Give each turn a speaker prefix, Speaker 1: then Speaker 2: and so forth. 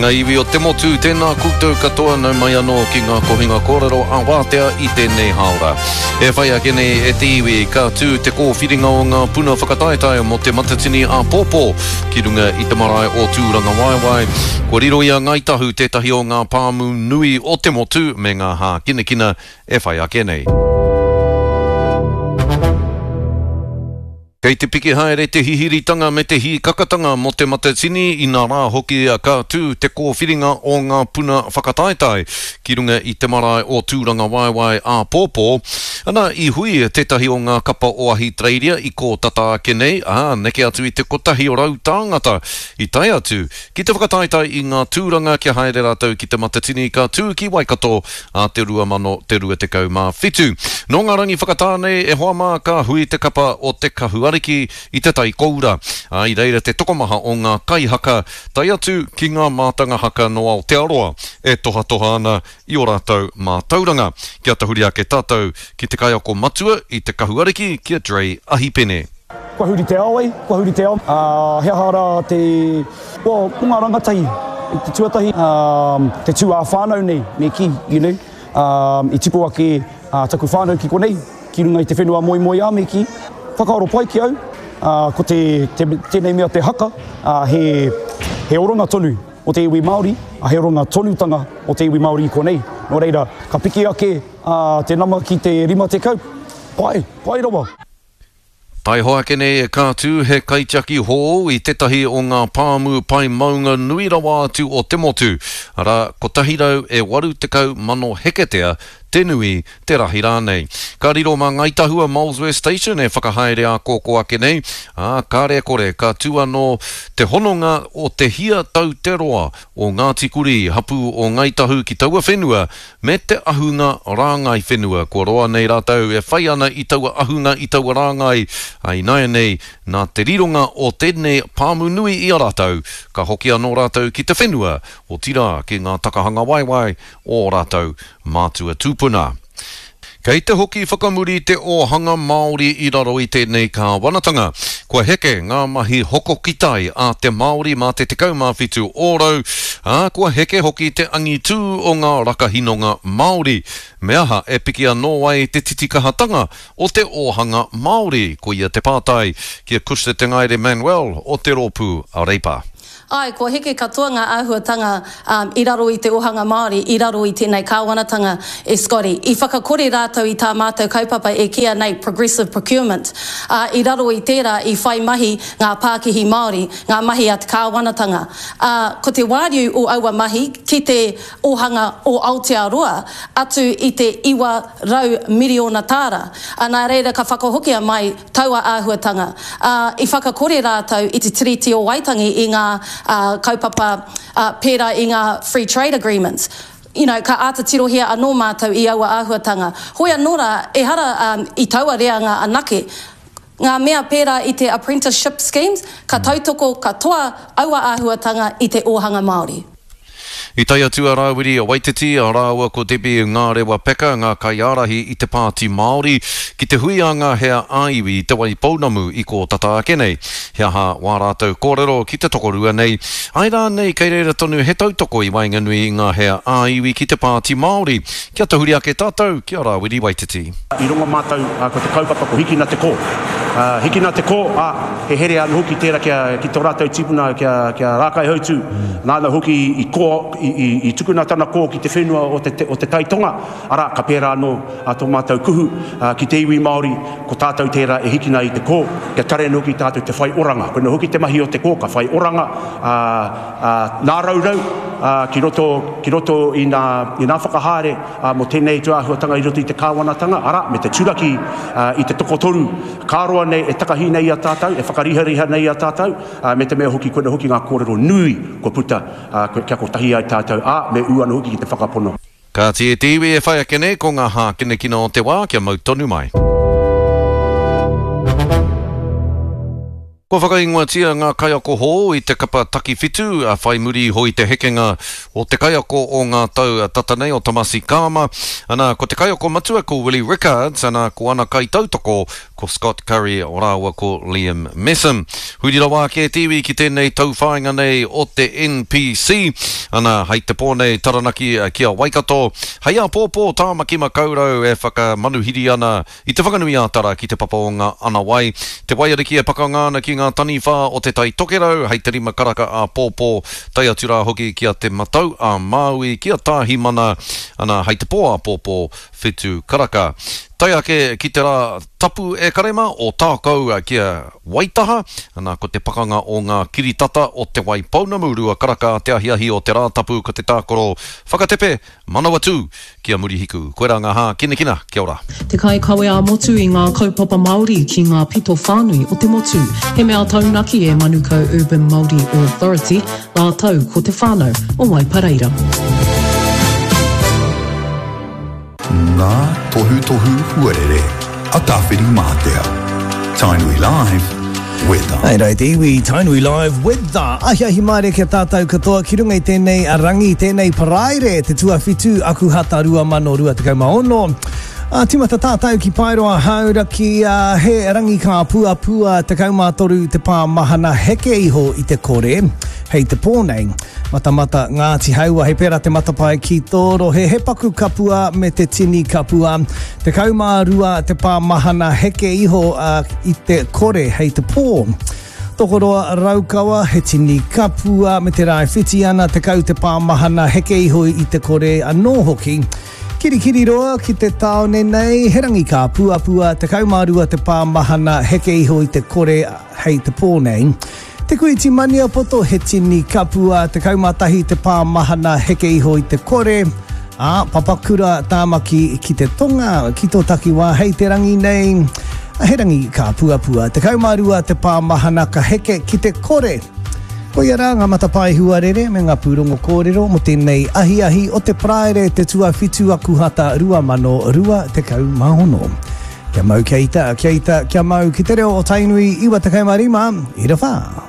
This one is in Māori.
Speaker 1: Ngā iwi o te motu, tēnā koutou katoa nau mai anō ki ngā kohinga kōrero a wātea i tēnei haora. E whai ake nei e te iwi, ka tū te kōwhiringa o ngā puna whakataetae mo te matatini a pōpō ki runga i te marae o tūranga waiwai. Ko riro ia ngai tahu tētahi o ngā pāmu nui o te motu me ngā hā kinekina e whai ake nei. Kei te piki haere te hihiritanga me te hi kakatanga mo te matatini i nā rā hoki a ka tū te kōwhiringa o ngā puna whakataetae ki runga i te marae o tūranga waiwai a pōpō. Ana i hui tētahi o ngā kapa o ahi treiria i ko tata ake nei, neke atu i te kotahi o rau tāngata i tai atu. Ki te whakataetae i ngā tūranga kia haere rātou ki te matatini ka tū ki Waikato a te 2025. Nō ngā rangi whakatāne e hoa mā ka hui te kapa o te kahuariki i te tai koura. I reira te tokomaha o ngā kaihaka tai atu ki ngā mātanga haka no Aotearoa e toha ana i o rātou mātauranga. Kia tahuri ake tātou ki te kaiako matua i te kahuariki kia Dre Ahipene.
Speaker 2: Kua huri te aoi, kua huri te ao. Hea hara te ngā rangatahi, te tuatahi, te tū a whānau nei, me ki, you know. I tipu ake taku whānau ki konei, ki runga i te whenua moi a me ki. Whakaaro pai ki au, ko tēnei mea te haka, he oronga tonu o te iwi Māori, he oronga tonutanga o te iwi Māori i konei. Nō reira, ka piki ake te nama ki te rima te kau, pai rawa.
Speaker 1: Tai hoa kene e kātū he kaitiaki hō i tetahi o ngā pāmu pai maunga nui rawa atu o te motu. Ara, ko tahirau e waru te kau mano heketea te nui te rahi rānei. Ka riro mā ngaitahua Molesworth Station e whakahaere a kōko ake nei. Kāre kore, ka tū anō te hononga o te hia tau te roa o Ngāti Kuri hapu o ngaitahu ki taua whenua me te ahunga rāngai whenua. Ko roa nei rātau e whai ana i taua ahunga i taua rāngai. Ai nai nei, nā te rironga o tēnei pāmu nui i a rātau, ka hoki anō rātau ki te whenua o tira ki ngā takahanga waiwai o rātau mātua tūpuna. Kei te hoki whakamuri te ohanga Māori i raro i tēnei ka wanatanga. Kua heke ngā mahi hoko kitai a te Māori mā te tekau mawhitu ōrau. Kua heke hoki te angitū o ngā rakahinonga Māori. Me aha e piki anō ai te titikahatanga o te ohanga Māori ko ia te pātai kia Kuste te Ngaire Manuel o te Rōpū a Reipa.
Speaker 3: Ai, kua heke katoa ngā āhuatanga i raro i te ohanga Māori, i raro i tēnei kāwanatanga e Scotty. I whakakore rātou i tā mātou kaupapa e kia nei progressive procurement. I raro i tērā i whai mahi ngā Pākihi Māori, ngā mahi a te kāwanatanga. Ko te wāriu o aua mahi ki te ohanga o Aotearoa atu i te 100 miriona tāra. Nā reira ka whakahokia mai taua āhuatanga. I whakakore rātou i te tiriti o Waitangi i ngā kaupapa pērā i ngā free trade agreements. You know, ka ata tirohia anō mātou i aua āhuatanga. Hoi anōra, e hara i taua rea ngā anake, ngā mea pērā i te apprenticeship schemes, ka tautoko katoa aua āhuatanga i te ohanga Māori.
Speaker 1: I tai atu a Rāwiri a Waititi, a rāua ko tepi ngā rewa peka, ngā kaiarahi i te pāti Māori, ki te hui a ngā hea āiwi i te wai pounamu i ko tata ake nei. Hea ha wā rātou kōrero ki te tokorua nei. Ai rā nei kei reira tonu he tautoko i wainganui i ngā hea āiwi ki te pāti Māori. Kia tahuri ake tātou, kia Rāwiri Waititi.
Speaker 4: I runga mātou ko te kaupapa ko hiki na te kō. Hiki nā te kō, he here anu hoki tērā ki tō rātou tipuna kia rākai hautu. Nāna hoki i kō, i tukuna tana kō ki te whenua o te taitonga. Ara, ka pērā anō tō mātou kuhu ki te iwi Māori, ko tātou tērā e hiki nā i te kō. Kia tare anō ki tātou te whai oranga. Koina hoki te mahi o te kō, ka whai oranga. Nā raurau, ki roto i nā whakahare mo tēnei tuahuatanga i roto i te kāwanatanga. Ara, me te turaki i te tokotoru. Kāroa nei e takahi nei a tātou, e whakariha nei a tātou, me te mea hoki koina hoki ngā kōrero nui ko puta kia ko tahi ai tātou, me uana hoki ki te whakapono.
Speaker 1: Ka tie te iwi e whai ake nei ko ngā hā kinekina o te wā kia mau tonu mai. Ko whakaingoatia ngā kaiako hō i te kapa taki whitu a whai muri hoi te hekenga o te kaiako o ngā tau tatanei o Tamasi Kāma. Ana ko te kaiako matua ko Willie Rickards, ana ko ana kai tautoko ko Scott Curry o rāua ko Liam Messam. Huri rawa ke tiwi ki tēnei tauwhāinga nei o te NPC. Ana, hei te pōnei taranaki kia Waikato. Hei a pōpō tāmaki makaurau e whakamanuhiri ana i te whakanui ātara ki te papa o ngā ana wai. Te waiariki e pakangāna ki ngā taniwha o te tai tokerau. Hei te rima karaka a pōpō tai atura hoki kia te matau a Maui kia tāhi mana. Ana, hei te pō a pōpō whitu karaka. Tai ake ki te rā tapu e karema o tākau kia Waitaha. Ana, ko te pakanga o ngā kiritata o te Waipaunamurua karaka te ahiahi o te rā tapu ko te tākoro whakatepe manawatu kia murihiku. Koe rā ngā hā kina, kia ora.
Speaker 5: Te kai kawe a motu i ngā kaupapa Māori ki ngā pito whānui o te motu. He mea taunaki e Manukau Urban Māori Authority, rā tau ko te whānau o Waipareira.
Speaker 6: Ngā tohu huarere, a tāwhiri mātea. Tainui Live, weather.
Speaker 7: Hei rai te iwi, Tainui Live, weather. Ahiahi maere kia tātou katoa, ki runga i tēnei arangi, tēnei paraire, te tuawhitu, aku hata rua mano rua te kaumaono. Timata tātou ki Pairoa haura ki he rangi ka pua te kaumātoru te pā mahana heke iho i te kore. Hei te pōnei, mata Ngāti Haua, he pera te matapai ki tōro, he paku kapua me te tini kapua. Te kaumārua te pā mahana heke iho i te kore, hei te pō. Tokoroa raukawa, he tini kapua me te rai whiti ana, te kau te pā mahana heke iho i te kore anō hoki. Kirikiri roa ki te taone nei, he rangi ka pua, te kaumārua te pā mahana heke iho i te kore, hei te pōnei. Te kuiti mania poto, he tini kapua, te kaumatahi te pā mahana heke iho i te kore. Papakura tāmaki ki te tonga, ki tō takiwā, hei te rangi nei. He rangi ka pua, te kaumārua te pā mahana ka heke ki te kore. Ko ia rā ngā matapai huarere me ngā pūrongo kōrero mo tēnei ahiahi o te praere te tuawhitu aku hata rua mano rua te kau mahono. Kia mau kia ita, kia mau ki te reo o Tainui iwa te kaumarima, i ra whā.